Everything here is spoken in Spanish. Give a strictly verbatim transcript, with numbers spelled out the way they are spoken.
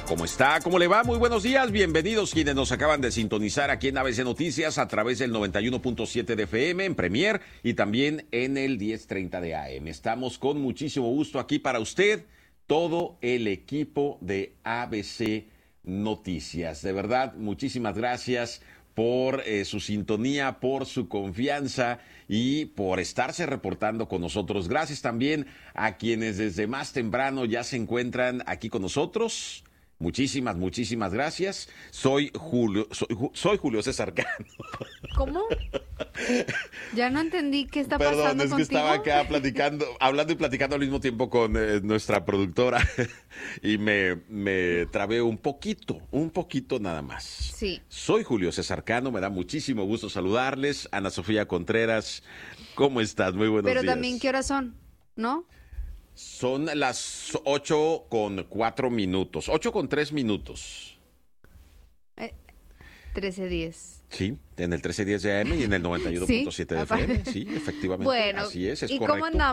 ¿Cómo está? ¿Cómo le va? Muy buenos días. Bienvenidos quienes nos acaban de sintonizar aquí en A B C Noticias a través del noventa y uno punto siete de F M en Premier y también en el diez treinta de A M. Estamos con muchísimo gusto aquí para usted, todo el equipo de A B C Noticias. De verdad, muchísimas gracias por eh, su sintonía, por su confianza y por estarse reportando con nosotros. Gracias también a quienes desde más temprano ya se encuentran aquí con nosotros. Muchísimas, muchísimas gracias. Soy Julio, soy, soy Julio César Cano. ¿Cómo? Ya no entendí qué está Perdón, pasando es que contigo. estaba acá platicando, hablando y platicando al mismo tiempo con eh, nuestra productora y me, me trabé un poquito, un poquito nada más. Sí. Soy Julio César Cano, me da muchísimo gusto saludarles. Ana Sofía Contreras, ¿cómo estás? Muy buenos Pero días. también, ¿qué horas son? ¿No? Son las ocho con cuatro minutos, ocho con tres minutos. Eh, trece diez. Sí, en el trece diez de A M y en el noventa y uno punto siete Sí, de F M. Sí, efectivamente. Bueno, así es, es ¿y correcto. cómo andamos?